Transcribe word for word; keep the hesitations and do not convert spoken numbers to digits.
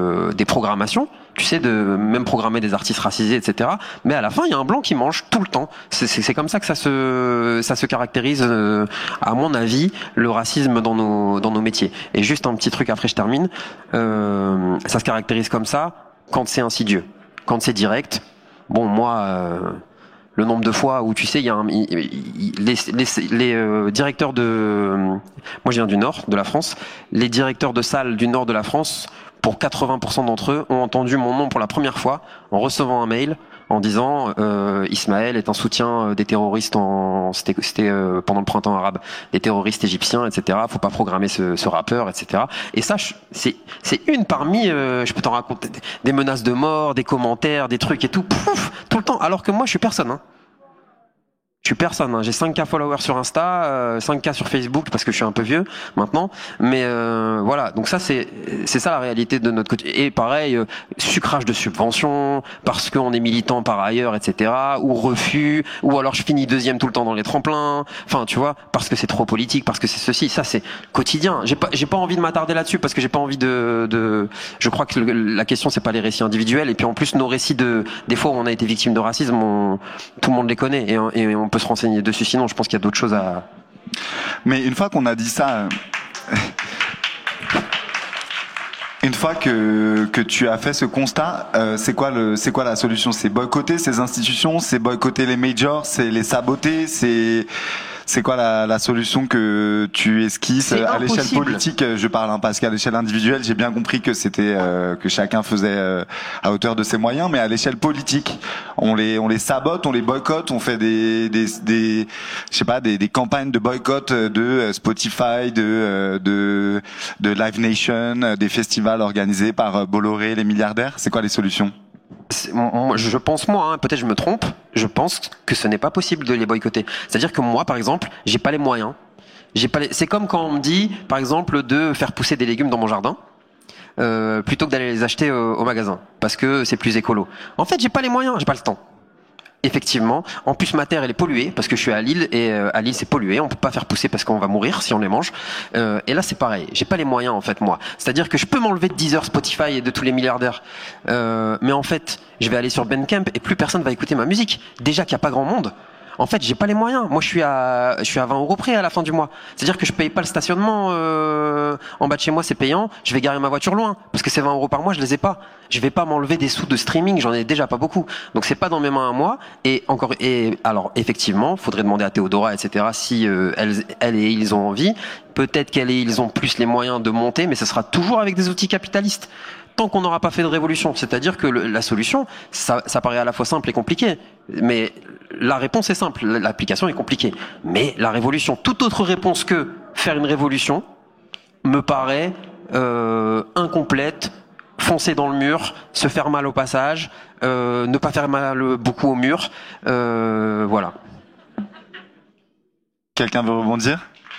euh, des programmations, tu sais, de même programmer des artistes racisés, et cetera. Mais à la fin, il y a un blanc qui mange tout le temps. C'est, c'est, c'est comme ça que ça se, ça se caractérise, euh, à mon avis, le racisme dans nos, dans nos métiers. Et juste un petit truc après, je termine. Euh, ça se caractérise comme ça quand c'est insidieux, quand c'est direct. Bon, moi, euh, le nombre de fois où tu sais, il y a un, il, il, les, les, les euh, directeurs de, moi je viens du nord de la France, les directeurs de salles du nord de la France, pour quatre-vingts pour cent d'entre eux, ont entendu mon nom pour la première fois en recevant un mail en disant euh, Ismaël est un soutien des terroristes en c'était c'était euh, pendant le printemps arabe, des terroristes égyptiens, et cetera. Faut pas programmer ce, ce rappeur, et cetera. Et ça, c'est c'est une parmi, euh, je peux t'en raconter des menaces de mort, des commentaires, des trucs et tout, pouf, tout le temps. Alors que moi, je suis personne. Hein. Je suis personne, hein. J'ai cinq K followers sur Insta, euh, cinq K sur Facebook parce que je suis un peu vieux maintenant, mais euh, voilà, donc ça c'est c'est ça la réalité de notre côté. Et pareil, euh, sucrage de subventions parce qu'on est militant par ailleurs, et cetera. Ou refus, ou alors je finis deuxième tout le temps dans les tremplins. Enfin, tu vois, parce que c'est trop politique, parce que c'est ceci, ça c'est quotidien. J'ai pas j'ai pas envie de m'attarder là-dessus parce que j'ai pas envie de de. Je crois que le, la question c'est pas les récits individuels et puis en plus nos récits de des fois où on a été victime de racisme, on, tout le monde les connaît et, et on peut se renseigner dessus, sinon je pense qu'il y a d'autres choses à... Mais une fois qu'on a dit ça, une fois que, que tu as fait ce constat, euh, c'est quoi le, c'est quoi la solution? C'est boycotter ces institutions, c'est boycotter les majors, c'est les saboter, c'est... C'est quoi la, la solution que tu esquisses à l'échelle politique? Je parle, hein, parce qu'à l'échelle individuelle, j'ai bien compris que c'était euh, que chacun faisait euh, à hauteur de ses moyens, mais à l'échelle politique, on les on les sabote, on les boycotte, on fait des des, des je sais pas des, des campagnes de boycott de Spotify, de de de Live Nation, des festivals organisés par Bolloré, les milliardaires. C'est quoi les solutions? Je pense moi, hein, peut-être je me trompe, je pense que ce n'est pas possible de les boycotter. C'est-à-dire que moi, par exemple, j'ai pas les moyens. J'ai pas les... C'est comme quand on me dit, par exemple, de faire pousser des légumes dans mon jardin, euh, plutôt que d'aller les acheter au, au magasin, parce que c'est plus écolo. En fait, j'ai pas les moyens, j'ai pas le temps. Effectivement. En plus, ma terre, elle est polluée parce que je suis à Lille et euh, à Lille, c'est pollué. On peut pas faire pousser parce qu'on va mourir si on les mange. Euh, et là, c'est pareil. J'ai pas les moyens, en fait, moi. C'est-à-dire que je peux m'enlever de Deezer, Spotify et de tous les milliardaires. Euh, mais en fait, je vais aller sur Bandcamp et plus personne va écouter ma musique. Déjà qu'il y a pas grand monde. En fait, j'ai pas les moyens. Moi, je suis à, je suis à vingt euros près à la fin du mois. C'est-à-dire que je paye pas le stationnement euh, en bas de chez moi, c'est payant. Je vais garer ma voiture loin parce que c'est vingt euros par mois, je les ai pas. Je vais pas m'enlever des sous de streaming, j'en ai déjà pas beaucoup. Donc c'est pas dans mes mains à moi. Et encore, et alors effectivement, faudrait demander à Théodora, et cetera. Si euh, elles, elles et ils ont envie. Peut-être qu'elles et ils ont plus les moyens de monter, mais ce sera toujours avec des outils capitalistes. Tant qu'on n'aura pas fait de révolution, c'est-à-dire que le, la solution, ça, ça paraît à la fois simple et compliqué, mais la réponse est simple, l'application est compliquée. Mais la révolution, toute autre réponse que faire une révolution, me paraît euh, incomplète, foncer dans le mur, se faire mal au passage, euh, ne pas faire mal beaucoup au mur, euh, voilà. Quelqu'un veut rebondir? Sam ?